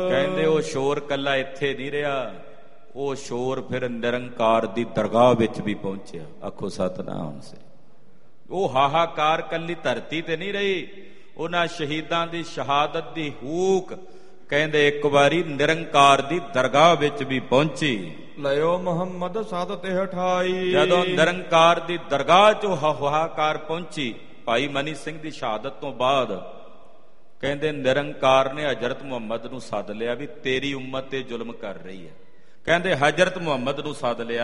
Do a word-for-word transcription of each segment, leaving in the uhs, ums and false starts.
ਕਹਿੰਦੇ ਉਹ ਸ਼ੋਰ ਕੱਲਾ ਇੱਥੇ ਨਹੀਂ ਰਿਹਾ, ਉਹ ਸ਼ੋਰ ਫਿਰ ਨਿਰੰਕਾਰ ਦੀ ਦਰਗਾਹ ਵਿੱਚ ਵੀ ਪਹੁੰਚਿਆ। ਆਖੋ ਸਤਿਨਾਮ ਸੇ। ਉਹ ਹਾਹਾਕਾਰ ਕੱਲੀ ਧਰਤੀ ਤੇ ਨਹੀਂ ਰਹੀ, ਉਹਨਾਂ ਸ਼ਹੀਦਾਂ ਦੀ ਸ਼ਹਾਦਤ ਦੀ ਹੂਕ ਕਹਿੰਦੇ ਇੱਕ ਵਾਰੀ ਨਿਰੰਕਾਰ ਦੀ ਦਰਗਾਹ ਵਿੱਚ ਵੀ ਪਹੁੰਚੀ। ਲਿਓ ਮੁਹੰਮਦ ਸਦ ਤੇ ਅਠਾਈ। ਜਦੋਂ ਨਿਰੰਕਾਰ ਦੀ ਦਰਗਾਹ 'ਚ ਹਾਹਾਕਾਰ ਪਹੁੰਚੀ, ਭਾਈ ਮਨੀ ਸਿੰਘ ਦੀ ਸ਼ਹਾਦਤ ਤੋਂ ਬਾਅਦ ਕਹਿੰਦੇ ਨਿਰੰਕਾਰ ਨੇ ਹਜ਼ਰਤ ਮੁਹੰਮਦ ਨੂੰ ਸੱਦ ਲਿਆ ਵੀ ਤੇਰੀ ਉਮਤ ਤੇ ਜ਼ੁਲਮ ਕਰ ਰਹੀ ਹੈ। ਕਹਿੰਦੇ ਹਜ਼ਰਤ ਮੁਹੰਮਦ ਨੂੰ ਸੱਦ ਲਿਆ।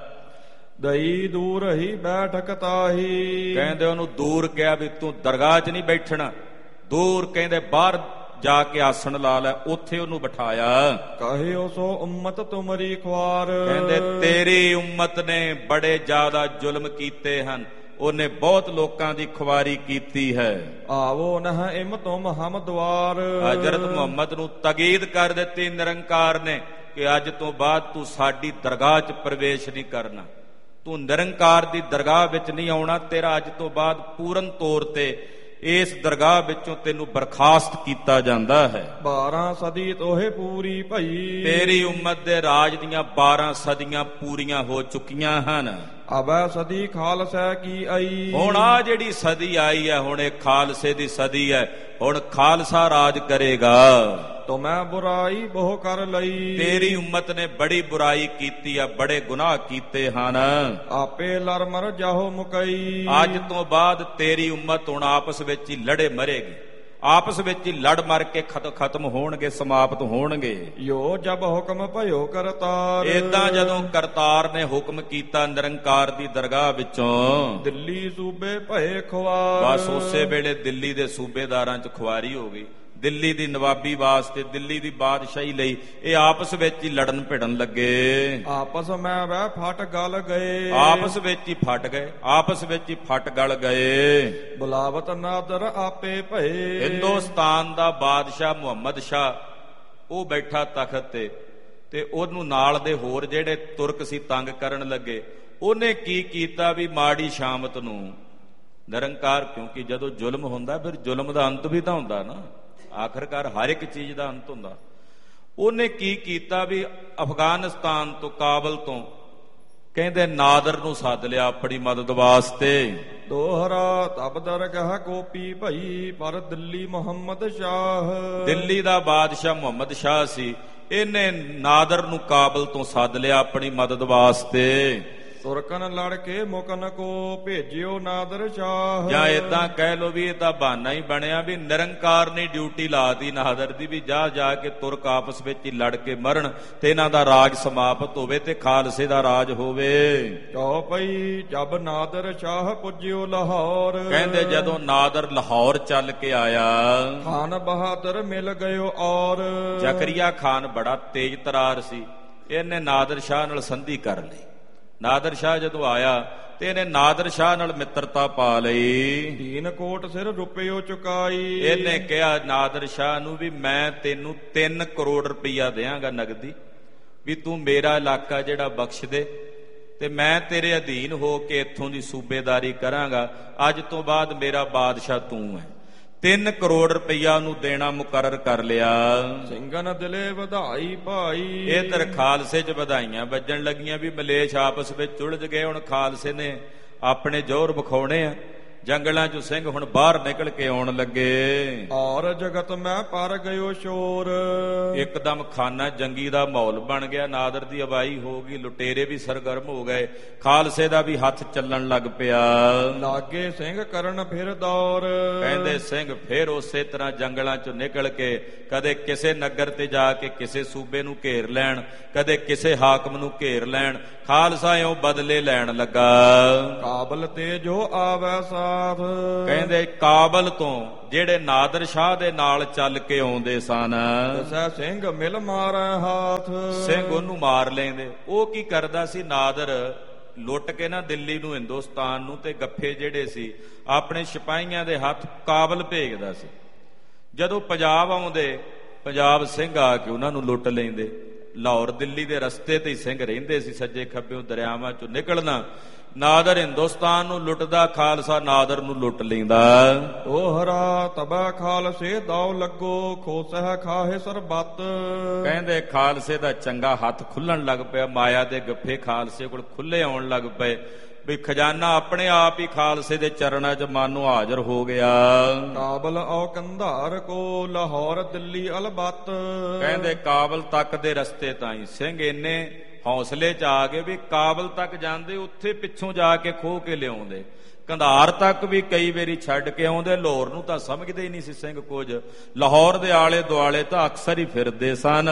ਦਈ ਦੂਰ ਹੀ ਬੈਠਕ ਤਾਹੀ। ਕਹਿੰਦੇ ਉਹਨੂੰ ਦੂਰ ਕਿਹਾ ਵੀ ਤੂੰ ਦਰਗਾਹ 'ਚ ਨਹੀਂ ਬੈਠਣਾ, ਦੂਰ ਕਹਿੰਦੇ ਬਾਹਰ ਜਾ ਕੇ ਆਸਣ ਲਾ ਲੈ। ਉੱਥੇ ਉਹਨੂੰ ਬਿਠਾਇਆ। ਕਹੇ ਸੋ ਉਮਤ ਤੁਮਰੀ ਖੁਆਰ। ਕਹਿੰਦੇ ਤੇਰੀ ਉਮਤ ਨੇ ਬੜੇ ਜ਼ਿਆਦਾ ਜ਼ੁਲਮ ਕੀਤੇ ਹਨ, ਉਹਨੇ ਬਹੁਤ ਲੋਕਾਂ ਦੀ ਖੁਆਰੀ ਕੀਤੀ ਹੈ। ਆਵੋ ਨਹ ਇਮ ਤੁਮ ਹਮ ਦਵਾਰ। ਹਜ਼ਰਤ ਮੁਹੰਮਦ ਨੂੰ ਤਕੀਦ ਕਰ ਦਿੱਤੀ ਨਿਰੰਕਾਰ ਨੇ ਕਿ ਅੱਜ ਤੋਂ ਬਾਅਦ ਤੂੰ ਸਾਡੀ ਦਰਗਾਹ 'ਚ ਪ੍ਰਵੇਸ਼ ਨਹੀਂ ਕਰਨਾ, ਤੂੰ ਨਿਰੰਕਾਰ ਦੀ ਦਰਗਾਹ ਵਿੱਚ ਨਹੀਂ ਆਉਣਾ। ਤੇਰਾ ਅੱਜ ਤੋਂ ਬਾਅਦ ਪੂਰਨ ਤੌਰ ਤੇ ਇਸ ਦਰਗਾਹ ਵਿੱਚੋਂ ਤੈਨੂੰ ਬਰਖਾਸਤ ਕੀਤਾ ਜਾਂਦਾ ਹੈ। ਬਾਰਾਂ ਸਦੀ ਤੋਹੇ ਪੂਰੀ ਭਈ। ਤੇਰੀ ਉਮਤ ਦੇ ਰਾਜ ਦੀਆਂ ਬਾਰਾਂ ਸਦੀਆਂ ਪੂਰੀਆਂ ਹੋ ਚੁੱਕੀਆਂ ਹਨ। ਅਬੈ ਸਦੀ ਖਾਲਸਾ ਕੀ ਆਈ। ਹੁਣ ਆ ਜਿਹੜੀ ਸਦੀ ਆਈ ਹੈ, ਹੁਣ ਇਹ ਖਾਲਸੇ ਦੀ ਸਦੀ ਹੈ, ਹੁਣ ਖਾਲਸਾ ਰਾਜ ਕਰੇਗਾ। ਤੁਮੈ ਬੁਰਾਈ ਬਹੁ ਕਰ ਲਈ। ਤੇਰੀ ਉਮਤ ਨੇ ਬੜੀ ਬੁਰਾਈ ਕੀਤੀ ਆ, ਬੜੇ ਗੁਨਾਹ ਕੀਤੇ ਹਨ। ਆਪੇ ਲੜ ਮਰ ਜਾਹੋ ਮੁਕਈ। ਅੱਜ ਤੋਂ ਬਾਅਦ ਤੇਰੀ ਉਮਤ ਹੁਣ ਆਪਸ ਵਿੱਚ ਹੀ ਲੜੇ ਮਰੇਗੀ, ਆਪਸ ਵਿੱਚ ਹੀ ਲੜ ਮਰ ਕੇ ਖਤਮ ਹੋਣਗੇ, ਸਮਾਪਤ ਹੋਣਗੇ। ਯੋ ਜਬ ਹੁਕਮ ਭਇਓ ਕਰਤਾਰ। ਏਦਾਂ ਜਦੋਂ ਕਰਤਾਰ ਨੇ ਹੁਕਮ ਕੀਤਾ ਨਿਰੰਕਾਰ ਦੀ ਦਰਗਾਹ ਵਿੱਚੋਂ, ਦਿੱਲੀ ਸੂਬੇ ਭਏ ਖੁਆਰ। ਬਸ ਉਸੇ ਵੇਲੇ ਦਿੱਲੀ ਦੇ ਸੂਬੇਦਾਰਾਂ 'ਚ ਖੁਆਰੀ ਹੋ ਗਈ। ਦਿੱਲੀ ਦੀ ਨਵਾਬੀ ਵਾਸਤੇ, ਦਿੱਲੀ ਦੀ ਬਾਦਸ਼ਾਹੀ ਲਈ ਇਹ ਆਪਸ ਵਿੱਚ ਹੀ ਲੜਨ ਭਿੜਨ ਲੱਗੇ। ਆਪਸ ਮੈਂ ਵਹਿ ਫਟ ਗਲ ਗਏ। ਆਪਸ ਵਿੱਚ ਹੀ ਫਟ ਗਏ, ਆਪਸ ਵਿੱਚ ਹੀ ਫਟ ਗਲ ਗਏ। ਬੁਲਾਵਤ ਨਾਦਰ ਆਪੇ ਭਏ। ਹਿੰਦੁਸਤਾਨ ਦਾ ਬਾਦਸ਼ਾਹ ਮੁਹੰਮਦ ਸ਼ਾਹ ਉਹ ਬੈਠਾ ਤਖਤ ਤੇ, ਤੇ ਉਹਨੂੰ ਨਾਲ ਦੇ ਹੋਰ ਜਿਹੜੇ ਤੁਰਕ ਸੀ ਤੰਗ ਕਰਨ ਲੱਗੇ। ਉਹਨੇ ਕੀ ਕੀਤਾ ਵੀ ਮਾੜੀ ਸ਼ਾਮਤ ਨੂੰ ਨਿਰੰਕਾਰ, ਕਿਉਂਕਿ ਜਦੋਂ ਜ਼ੁਲਮ ਹੁੰਦਾ ਫਿਰ ਜ਼ੁਲਮ ਦਾ ਅੰਤ ਵੀ ਤਾਂ ਹੁੰਦਾ ਨਾ, ਆਖਰਕਾਰ ਹਰ ਇੱਕ ਚੀਜ਼ ਦਾ ਅੰਤ ਹੁੰਦਾ। ਉਹਨੇ ਕੀ ਕੀਤਾ ਵੀ ਅਫਗਾਨਿਸਤਾਨ ਤੋਂ, ਕਾਬਲ ਤੋਂ ਕਹਿੰਦੇ ਨਾਦਰ ਨੂੰ ਸੱਦ ਲਿਆ ਆਪਣੀ ਮਦਦ ਵਾਸਤੇ। ਦੋਹਰਾ ਤਬ ਦਰਗਾਹ ਕੋਪੀ ਭਈ ਪਰ ਦਿੱਲੀ ਮੁਹੰਮਦ ਸ਼ਾਹ। ਦਿੱਲੀ ਦਾ ਬਾਦਸ਼ਾਹ ਮੁਹੰਮਦ ਸ਼ਾਹ ਸੀ, ਇਹਨੇ ਨਾਦਰ ਨੂੰ ਕਾਬਲ ਤੋਂ ਸੱਦ ਲਿਆ ਆਪਣੀ ਮਦਦ ਵਾਸਤੇ। ਤੁਰਕਨ ਲੜ ਕੇ ਮੁਕਨ ਕੋ ਭੇਜਿਓ ਨਾਦਰ ਸ਼ਾਹ। ਜਾਂ ਏਦਾਂ ਕਹਿ ਲੋ ਵੀ ਇਹ ਤਾਂ ਬਹਾਨਾ ਹੀ ਬਣਿਆ ਵੀ ਨਿਰੰਕਾਰ ਨੇ ਡਿਊਟੀ ਲਾਤੀ ਨਾਦਰ ਦੀ ਵੀ ਜਾ ਜਾ ਕੇ ਤੁਰਕ ਆਪਸ ਵਿੱਚ ਹੀ ਲੜ ਕੇ ਮਰਨ ਤੇ ਇਹਨਾਂ ਦਾ ਰਾਜ ਸਮਾਪਤ ਹੋਵੇ ਤੇ ਖਾਲਸੇ ਦਾ ਰਾਜ ਹੋਵੇ। ਕਹੋ ਪਈ ਜਬ ਨਾਦਰ ਸ਼ਾਹ ਪੁੱਜਿਓ ਲਾਹੌਰ। ਕਹਿੰਦੇ ਜਦੋਂ ਨਾਦਰ ਲਾਹੌਰ ਚੱਲ ਕੇ ਆਇਆ, ਖਾਨ ਬਹਾਦਰ ਮਿਲ ਗਇਓ ਔਰ। ਜ਼ਕਰੀਆ ਖਾਨ ਬੜਾ ਤੇਜ਼ ਤਰਾਰ ਸੀ, ਇਹਨੇ ਨਾਦਰ ਸ਼ਾਹ ਨਾਲ ਸੰਧੀ ਕਰ ਲਈ। ਨਾਦਰ ਸ਼ਾਹ ਜਦੋਂ ਆਇਆ ਤੇ ਇਹਨੇ ਨਾਦਰ ਸ਼ਾਹ ਨਾਲ ਮਿੱਤਰਤਾ ਪਾ ਲਈ। ਤੀਨ ਕੋਟ ਸਿਰ ਰੁਪਇਓ ਚੁਕਾਈ। ਇਹਨੇ ਕਿਹਾ ਨਾਦਰ ਸ਼ਾਹ ਨੂੰ ਵੀ ਮੈਂ ਤੈਨੂੰ ਤਿੰਨ ਕਰੋੜ ਰੁਪਈਆ ਦਿਆਂਗਾ ਨਗਦੀ, ਵੀ ਤੂੰ ਮੇਰਾ ਇਲਾਕਾ ਜਿਹੜਾ ਬਖਸ਼ ਦੇ ਤੇ ਮੈਂ ਤੇਰੇ ਅਧੀਨ ਹੋ ਕੇ ਇੱਥੋਂ ਦੀ ਸੂਬੇਦਾਰੀ ਕਰਾਂਗਾ। ਅੱਜ ਤੋਂ ਬਾਅਦ ਮੇਰਾ ਬਾਦਸ਼ਾਹ ਤੂੰ ਹੈ। ਤਿੰਨ ਕਰੋੜ ਰੁਪਈਆ ਉਹਨੂੰ ਦੇਣਾ ਮੁਕਰਰ ਕਰ ਲਿਆ। ਸਿੰਘਨ ਦਿਲੇ ਵਧਾਈ ਭਾਈ। ਇਧਰ ਖਾਲਸੇ 'ਚ ਵਧਾਈਆਂ ਵੱਜਣ ਲੱਗੀਆਂ ਵੀ ਮਲੇਛ ਆਪਸ ਵਿੱਚ ਉਲਝ ਗਏ। ਹੁਣ ਖਾਲਸੇ ਨੇ ਆਪਣੇ ਜ਼ੋਰ ਵਿਖਾਉਣੇ ਆ। ਜੰਗਲਾਂ 'ਚੋਂ ਸਿੰਘ ਹੁਣ ਬਾਹਰ ਨਿਕਲ ਕੇ ਆਉਣ ਲੱਗੇ। ਔਰ ਜਗਤ ਮੈਂ ਪਰ ਗਇਓ ਸ਼ੋਰ। ਇੱਕਦਮ ਖਾਨਾ ਜੰਗੀ ਦਾ ਮਾਹੌਲ ਬਣ ਗਿਆ। ਨਾਦਰ ਦੀ ਅਵਾਈ ਹੋ ਗਈ, ਲੁਟੇਰੇ ਵੀ ਸਰਗਰਮ ਹੋ ਗਏ, ਖਾਲਸੇ ਦਾ ਵੀ ਹੱਥ ਚੱਲਣ ਲੱਗ ਪਿਆ। ਲਾਗੇ ਸਿੰਘ ਕਰਨ ਫਿਰ ਦੌਰ। ਕਹਿੰਦੇ ਸਿੰਘ ਫਿਰ ਉਸੇ ਤਰ੍ਹਾਂ ਜੰਗਲਾਂ 'ਚੋਂ ਨਿਕਲ ਕੇ ਕਦੇ ਕਿਸੇ ਨਗਰ ਤੇ ਜਾ ਕੇ ਕਿਸੇ ਸੂਬੇ ਨੂੰ ਘੇਰ ਲੈਣ, ਕਦੇ ਕਿਸੇ ਹਾਕਮ ਨੂੰ ਘੇਰ ਲੈਣ। ਖਾਲਸਾ ਇਉਂ ਬਦਲੇ ਲੈਣ ਲੱਗਾ। ਕਾਬਲ ਤੇ ਜੋ ਆਵੈ ਸਾਥ। ਕਹਿੰਦੇ ਕਾਬਲ ਤੋਂ ਜਿਹੜੇ ਨਾਦਰ ਸ਼ਾਹ ਦੇ ਨਾਲ ਚੱਲ ਕੇ ਆਉਂਦੇ ਸਨ, ਦਸੈ ਸਿੰਘ ਮਿਲ ਮਾਰੈ ਹਾਥ। ਸਿੰਘ ਉਹਨੂੰ ਮਾਰ ਲੈਂਦੇ। ਉਹ ਕੀ ਕਰਦਾ ਸੀ, ਨਾਦਰ ਲੁੱਟ ਕੇ ਨਾ ਦਿੱਲੀ ਨੂੰ, ਹਿੰਦੁਸਤਾਨ ਨੂੰ, ਤੇ ਗੱਫੇ ਜਿਹੜੇ ਸੀ ਆਪਣੇ ਸਿਪਾਹੀਆਂ ਦੇ ਹੱਥ ਕਾਬਲ ਭੇਜਦਾ ਸੀ। ਜਦੋਂ ਪੰਜਾਬ ਆਉਂਦੇ, ਪੰਜਾਬ ਸਿੰਘ ਆ ਕੇ ਉਹਨਾਂ ਨੂੰ ਲੁੱਟ ਲੈਂਦੇ। ਲਾਹੌਰ ਦਿੱਲੀ ਦੇ ਰਸਤੇ ਤੇ ਹੀ ਸਿੰਘ ਰਹਿੰਦੇ ਸੀ, ਸੱਜੇ ਖੱਬਿਓਂ ਦਰਿਆਵਾਂ ਚੋਂ ਨਿਕਲਣਾ। ਨਾਦਰ ਹਿੰਦੁਸਤਾਨ ਨੂੰ ਲੁੱਟਦਾ, ਖਾਲਸਾ ਨਾਦਰ ਨੂੰ ਲੁੱਟ ਲੈਂਦਾ। ਉਹ ਹਰਾ ਤਬੈ ਖਾਲਸੇ ਦਾਉ ਲੱਗੋ, ਖੋਸਹਿ ਖਾਹੇ ਸਰਬੱਤ। ਕਹਿੰਦੇ ਖਾਲਸੇ ਦਾ ਚੰਗਾ ਹੱਥ ਖੁੱਲਣ ਲੱਗ ਪਿਆ, ਮਾਇਆ ਦੇ ਗੱਫੇ ਖਾਲਸੇ ਕੋਲ ਖੁੱਲੇ ਆਉਣ ਲੱਗ ਪਏ ਵੀ ਖਜ਼ਾਨਾ ਆਪਣੇ ਆਪ ਹੀ ਖਾਲਸੇ ਦੇ ਚਰਨਾਂ 'ਚ ਮਾਨੋ ਹਾਜ਼ਰ ਹੋ ਗਿਆ। ਕਾਬਲ ਔ ਕੰਧਾਰ ਕੋ, ਲਾਹੌਰ ਦਿੱਲੀ ਅਲਬਤ। ਕਹਿੰਦੇ ਕਾਬਲ ਤੱਕ ਦੇ ਰਸਤੇ ਤਾਈਂ ਸਿੰਘ ਇੰਨੇ ਹੌਸਲੇ 'ਚ ਆ ਗਏ ਵੀ ਕਾਬਲ ਤੱਕ ਜਾਂਦੇ, ਉੱਥੇ ਪਿੱਛੋਂ ਜਾ ਕੇ ਖੋਹ ਕੇ ਲਿਆਉਂਦੇ। ਕੰਧਾਰ ਤੱਕ ਵੀ ਕਈ ਵਾਰੀ ਛੱਡ ਕੇ ਆਉਂਦੇ। ਲਾਹੌਰ ਨੂੰ ਤਾਂ ਸਮਝਦੇ ਹੀ ਨਹੀਂ ਸੀ ਸਿੰਘ ਕੁਝ, ਲਾਹੌਰ ਦੇ ਆਲੇ ਦੁਆਲੇ ਤਾਂ ਅਕਸਰ ਹੀ ਫਿਰਦੇ ਸਨ।